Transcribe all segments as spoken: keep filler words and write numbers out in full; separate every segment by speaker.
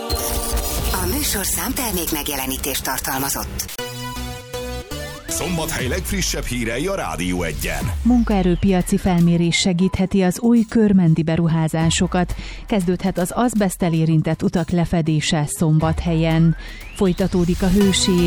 Speaker 1: A műsorszám termék megjelenítést tartalmazott.
Speaker 2: Szombathely legfrissebb hírei a Rádió Egyen.
Speaker 3: Munkaerőpiaci felmérés segítheti az új körmendi beruházásokat. Kezdődhet az azbeszttel érintett utak lefedése Szombathelyen. Folytatódik a hőség.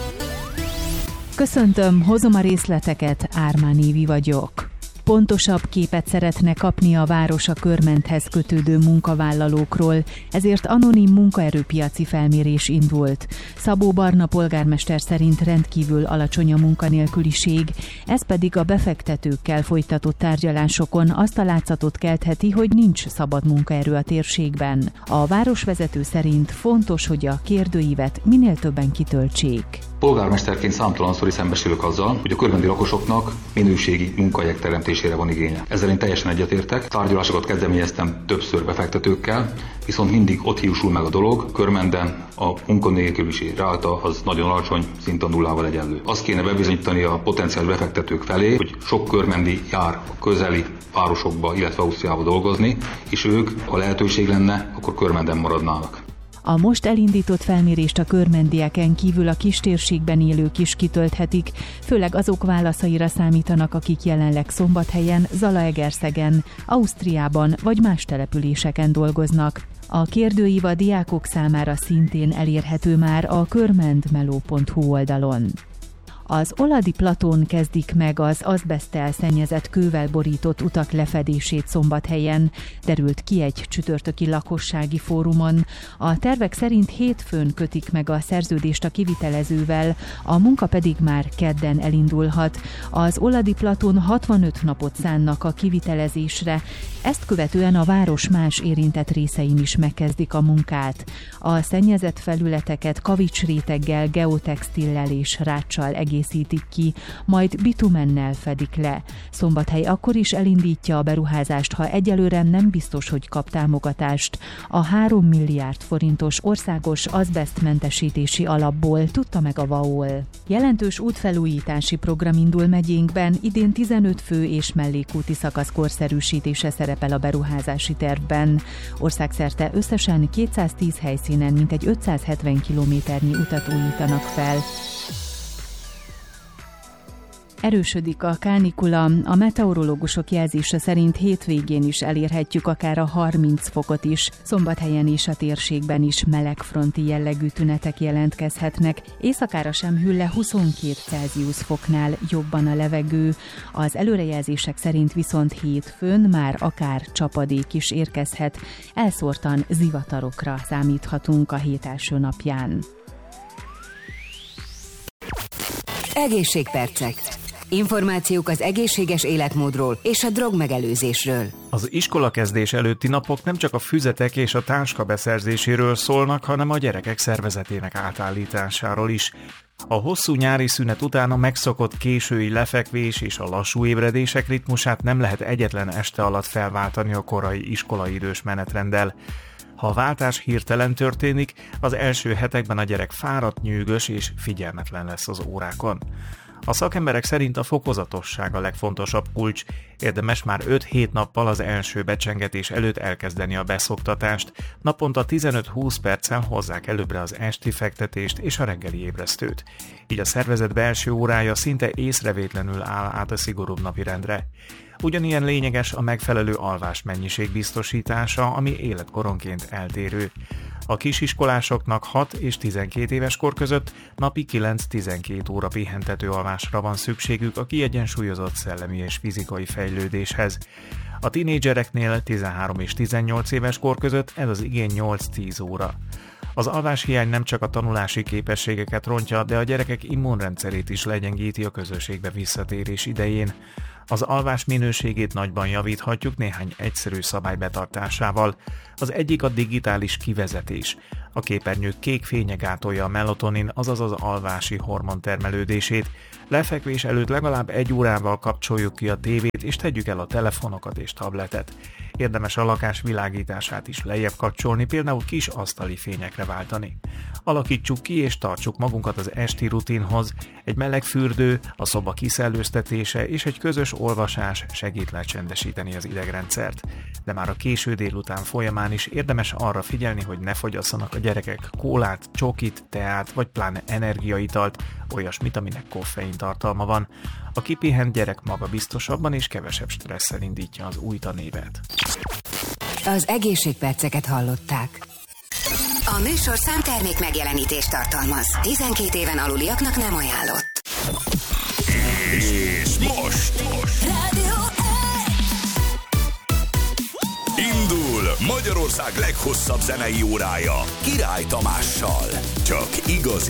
Speaker 3: Köszöntöm, hozom a részleteket, Ármán Évi vagyok. Pontosabb képet szeretne kapni a város a Körmenthez kötődő munkavállalókról, ezért anonim munkaerőpiaci felmérés indult. Szabó Barna polgármester szerint rendkívül alacsony a munkanélküliség, ez pedig a befektetőkkel folytatott tárgyalásokon azt a látszatot keltheti, hogy nincs szabad munkaerő a térségben. A városvezető szerint fontos, hogy a kérdőívet minél többen kitöltsék.
Speaker 4: Polgármesterként számtalanszor is szembesülök azzal, hogy a körmendi lakosoknak minőségi munkahelyek teremtésére van igénye. Ezzel én teljesen egyetértek. Tárgyalásokat kezdeményeztem többször befektetőkkel, viszont mindig ott hiúsul meg a dolog. Körmenden a munkanélküliség ráta az nagyon alacsony, szinte nullával egyenlő. Azt kéne bebizonyítani a potenciális befektetők felé, hogy sok körmendi jár a közeli városokba, illetve Ausztriába dolgozni, és ők, ha lehetőség lenne, akkor Körmenden maradnának.
Speaker 3: A most elindított felmérést a körmendieken kívül a kistérségben élők is kitölthetik, főleg azok válaszaira számítanak, akik jelenleg Szombathelyen, Zalaegerszegen, Ausztriában vagy más településeken dolgoznak. A kérdőív a diákok számára szintén elérhető már a körmendmeló pont hu oldalon. Az Oladi platón kezdik meg az azbeszttel szennyezett kővel borított utak lefedését Szombathelyen, derült ki egy csütörtöki lakossági fórumon. A tervek szerint hétfőn kötik meg a szerződést a kivitelezővel, a munka pedig már kedden elindulhat. Az Oladi platón hatvanöt napot szánnak a kivitelezésre, ezt követően a város más érintett részein is megkezdik a munkát. A szennyezett felületeket kavicsréteggel, geotextillel és ráccsal egészítik ki, majd bitumennel fedik le. Szombathely akkor is elindítja a beruházást, ha egyelőre nem biztos, hogy kap támogatást. A három milliárd forintos országos azbesztmentesítési alapból, tudta meg a VAOL. Jelentős útfelújítási program indul megyénkben, idén tizenöt fő és mellékúti szakasz korszerűsítése szerepel a beruházási tervben. Országszerte összesen kétszáztíz helyszínen mintegy ötszázhetven kilométernyi utat újítanak fel. Erősödik a kánikula, a meteorológusok jelzése szerint hétvégén is elérhetjük akár a harminc fokot is. Szombathelyen és a térségben is melegfronti jellegű tünetek jelentkezhetnek. Éjszakára sem hűl le huszonkét Celsius foknál jobban a levegő. Az előrejelzések szerint viszont hétfőn már akár csapadék is érkezhet. Elszórtan zivatarokra számíthatunk a hét első napján.
Speaker 1: Egészségpercek. Információk az egészséges életmódról és a drogmegelőzésről.
Speaker 5: Az iskolakezdés előtti napok nem csak a füzetek és a táska beszerzéséről szólnak, hanem a gyerekek szervezetének átállításáról is. A hosszú nyári szünet után a megszokott késői lefekvés és a lassú ébredések ritmusát nem lehet egyetlen este alatt felváltani a korai iskolaidős menetrenddel. Ha a váltás hirtelen történik, az első hetekben a gyerek fáradt, nyűgös és figyelmetlen lesz az órákon. A szakemberek szerint a fokozatosság a legfontosabb kulcs, érdemes már öt-hét nappal az első becsengetés előtt elkezdeni a beszoktatást, naponta tizenöt-húsz percen hozzák előbbre az esti fektetést és a reggeli ébresztőt. Így a szervezet belső órája szinte észrevétlenül áll át a szigorúbb napirendre. Ugyanilyen lényeges a megfelelő alvásmennyiség biztosítása, ami életkoronként eltérő. A kisiskolásoknak hat és tizenkét éves kor között napi kilenc-tizenkét óra pihentető alvásra van szükségük a kiegyensúlyozott szellemi és fizikai fejlődéshez. A tinédzsereknél tizenhárom és tizennyolc éves kor között ez az igény nyolc-tíz óra. Az alváshiány nem csak a tanulási képességeket rontja, de a gyerekek immunrendszerét is legyengíti a közösségbe visszatérés idején. Az alvás minőségét nagyban javíthatjuk néhány egyszerű szabály betartásával. Az egyik a digitális kivezetés. A képernyő kék fénye gátolja a melatonin, azaz az alvási hormon termelődését. Lefekvés előtt legalább egy órával kapcsoljuk ki a tévét, és tegyük el a telefonokat és tabletet. Érdemes a lakás világítását is lejjebb kapcsolni, például kis asztali fényekre váltani. Alakítsuk ki és tartsuk magunkat az esti rutinhoz. Egy meleg fürdő, a szoba kiszellőztetése és egy közös olvasás segít lecsendesíteni az idegrendszert. De már a késő délután folyamán is érdemes arra figyelni, hogy ne fogyasszanak a gyerekek kólát, csokit, teát vagy pláne energiaitalt, olyasmit, aminek koffein tartalma van. A kipihent gyerek magabiztosabban és kevesebb stresszel indítja az új tanévet.
Speaker 1: Az egészségperceket hallották.
Speaker 6: A műsorszám termék megjelenítést tartalmaz. tizenkét éven aluliaknak nem ajánlott.
Speaker 2: És most, most. Indul Magyarország leghosszabb zenei órája Király Tamással. Csak igazi